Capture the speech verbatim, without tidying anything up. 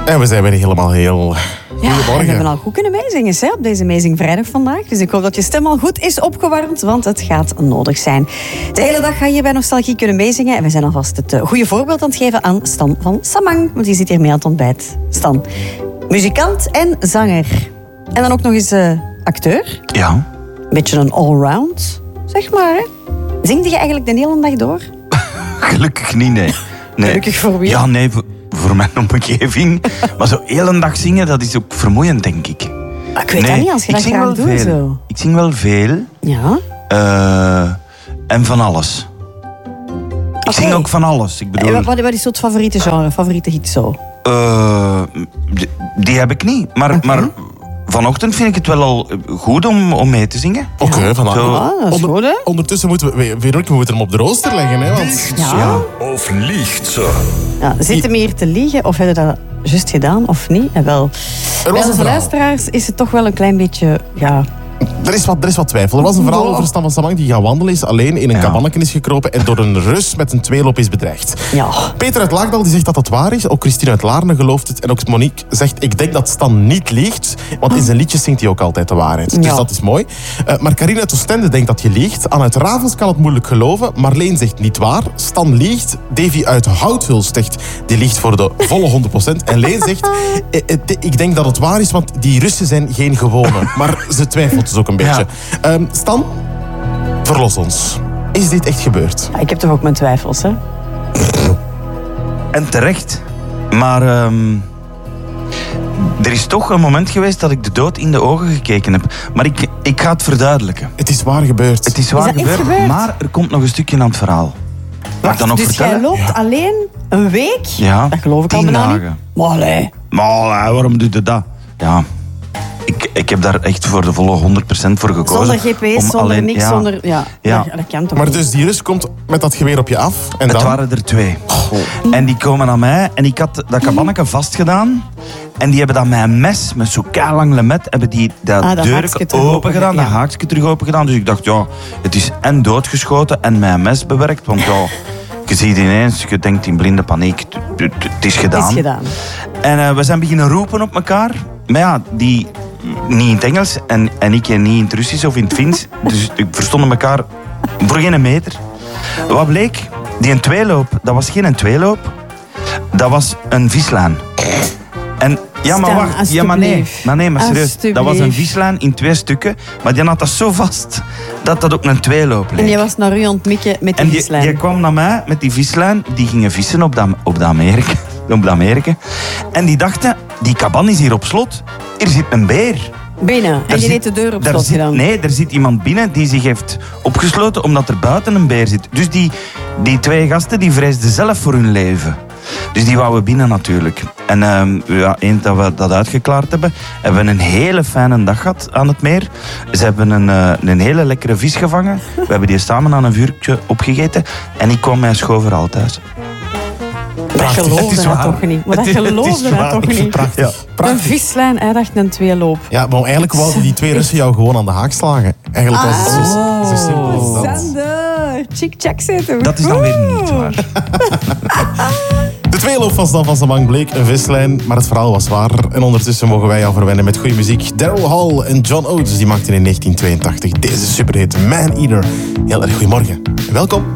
En we zijn weer helemaal heel... Ja, we hebben al goed kunnen meezingen hè, op deze Amazing Vrijdag vandaag. Dus ik hoop dat je stem al goed is opgewarmd, want het gaat nodig zijn. De hele dag ga je hier bij Nostalgie kunnen meezingen. En we zijn alvast het goede voorbeeld aan het geven aan Stan van Samang. Want die zit hier mee aan het ontbijt. Stan, muzikant en zanger. En dan ook nog eens uh, acteur. Ja. Een beetje een allround, zeg maar. Hè? Zingde je eigenlijk de hele dag door? Gelukkig niet, nee. nee. Gelukkig voor wie? Ja, nee, voor, voor mijn omgeving. Maar zo heel een dag zingen, dat is ook vermoeiend, denk ik. Maar ik weet nee, dat niet, als je dat graag doet. Veel. Zo. Ik zing wel veel. Ja. Uh, en van alles. Ik okay. zing ook van alles. Ik bedoel... Wat, wat is het favoriete genre, favoriete hit zo? Uh, die, die heb ik niet. Maar, okay. maar vanochtend vind ik het wel al goed om, om mee te zingen. Oké, okay, vanavond. Ja, dat is Onder, goed, hè? Ondertussen moeten we, we moeten hem op de rooster leggen. Hè, want... Ja. Ja. Of liegt ze? Ja, zit hem hier te liegen of hebben we dat juist gedaan of niet? En wel, bij onze luisteraars is het toch wel een klein beetje... Ja, Er is, wat, er is wat twijfel. Er was een verhaal oh. over Stan van Samang die gaan wandelen is, alleen in een ja. kabanneken is gekropen en door een rus met een tweeloop is bedreigd. Ja. Peter uit Laagdal die zegt dat dat waar is. Ook Christine uit Laarne gelooft het. En ook Monique zegt, ik denk dat Stan niet liegt. Want in zijn liedjes zingt hij ook altijd de waarheid. Ja. Dus dat is mooi. Uh, maar Carine uit Oostende denkt dat je liegt. Anne uit Ravens kan het moeilijk geloven. Marleen zegt niet waar. Stan liegt. Davy uit Houthuls zegt, die liegt voor de volle honderd procent. En Leen zegt, ik denk dat het waar is, want die Russen zijn geen gewone. Maar ze twijfelt dus ook een beetje. Ja. Um, Stan, verlos ons. Is dit echt gebeurd? Ja, ik heb toch ook mijn twijfels, hè? En terecht. Maar um, er is toch een moment geweest dat ik de dood in de ogen gekeken heb. Maar ik, ik ga het verduidelijken. Het is waar gebeurd. Het is waar is gebeurd, gebeurd, maar er komt nog een stukje aan het verhaal. Mag ik dan nog dus vertellen? jij loopt ja. alleen een week? Ja, dat geloof ik al bijna niet. Maar allee. Maar waarom doe je dat? Ja. Ik, ik heb daar echt voor de volle honderd procent voor gekozen. Zonder G P S, zonder alleen, niks, ja, zonder... Ja, ja. Dat, dat kan toch maar niet. Dus die Rus komt met dat geweer op je af en dan... Het waren er twee. Oh. En die komen naar mij en ik had dat kabanneke vastgedaan. En die hebben dan met een mes, met zo'n lang lemet, hebben die dat ah, deurtje open gedaan, ja. dat haakje terug open gedaan. Dus ik dacht, ja, het is en doodgeschoten en met een mes bewerkt. Want ja, je ziet ineens, je denkt in blinde paniek, het is gedaan. Het is gedaan. En uh, we zijn beginnen roepen op elkaar. Maar ja, die... niet in het Engels en, en ik niet in het Russisch of in het Fins. Dus ik verstonden elkaar voor geen meter. Wat bleek? Die een tweeloop, dat was geen een tweeloop. Dat was een vislijn. En ja, maar Stan, wacht. Ja, maar nee. Maar nee, maar serieus. Dat was een vislijn in twee stukken. Maar die had dat zo vast dat dat ook een tweeloop leek. En je was naar u ontmikken met die, die vislijn. En die kwam naar mij met die vislijn. Die gingen vissen op de, op de Amerika. Op de Amerika. En die dachten, die kaban is hier op slot. Er zit een beer. Binnen. En je zit, heeft de deur op slot zit, gedaan. Nee, er zit iemand binnen die zich heeft opgesloten omdat er buiten een beer zit. Dus die, die twee gasten die vreesden zelf voor hun leven. Dus die wouden binnen natuurlijk. En uh, ja, eens dat we dat uitgeklaard hebben, hebben we een hele fijne dag gehad aan het meer. Ze hebben een, uh, een hele lekkere vis gevangen. We hebben die samen aan een vuurtje opgegeten. En ik kwam mijn schoonverhaal thuis. Dat geloofde dat toch niet. Maar dat geloofde dat toch niet. Prachtig. Ja. Een vislijn, hij dacht een tweeloop. Ja, maar eigenlijk wouden die twee Russen jou gewoon aan de haak slagen. Eigenlijk was het zo, oh. zo simpel als dat. Sander, chick-chack zitten. Dat is dan weer niet waar. De tweeloop van Stan van Samang bleek een vislijn, maar het verhaal was waar. En ondertussen mogen wij jou verwennen met goede muziek. Daryl Hall en John Oates die maakten in negentien tweeëntachtig deze superhit Man Eater. Heel erg goedemorgen. Welkom.